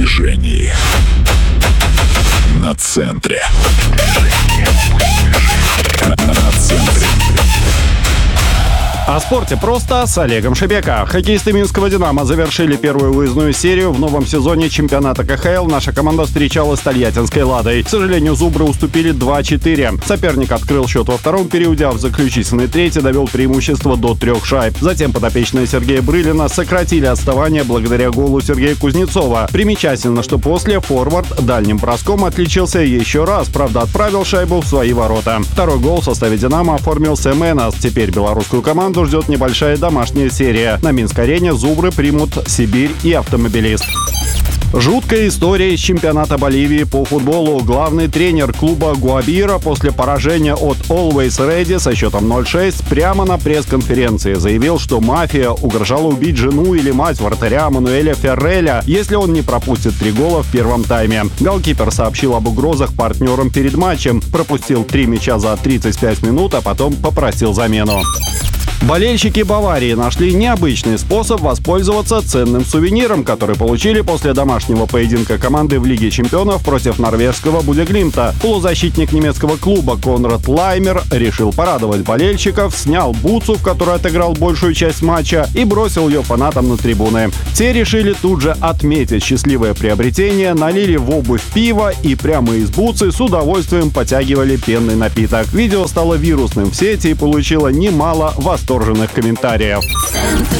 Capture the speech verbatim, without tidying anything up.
движении. На центре. На центре. О спорте просто с Олегом Шебека. Хоккеисты Минского «Динамо» завершили первую выездную серию в новом сезоне чемпионата ка ха эл. Наша команда встречалась с тольяттинской «Ладой». К сожалению, «Зубры» уступили два-четыре. Соперник открыл счет во втором периоде, а в заключительной трети довел преимущество до трех шайб. Затем подопечные Сергея Брылина сократили отставание благодаря голу Сергея Кузнецова. Примечательно, что после форвард дальним броском отличился еще раз, правда, отправил шайбу в свои ворота. Второй гол в составе «Динамо» оформил Сэм Энос. Теперь белорусскую команду ждет небольшая домашняя серия. На Минск-арене «Зубры» примут «Сибирь» и «Автомобилист». Жуткая история из чемпионата Боливии по футболу. Главный тренер клуба Гуабира после поражения от Always Ready со счетом ноль шесть прямо на пресс-конференции заявил, что мафия угрожала убить жену или мать вратаря Мануэля Ферреля, если он не пропустит три гола в первом тайме. Голкипер сообщил об угрозах партнерам перед матчем, пропустил три мяча за тридцать пять минут, а потом попросил замену. Болельщики Баварии нашли необычный способ воспользоваться ценным сувениром, который получили после домашнего поединка команды в Лиге чемпионов против норвежского Бодø/Глимта. Полузащитник немецкого клуба Конрад Лаймер решил порадовать болельщиков, снял бутсу, в которой отыграл большую часть матча, и бросил ее фанатам на трибуны. Те решили тут же отметить счастливое приобретение, налили в обувь пива и прямо из бутсы с удовольствием потягивали пенный напиток. Видео стало вирусным в сети и получило немало восторженных комментариев.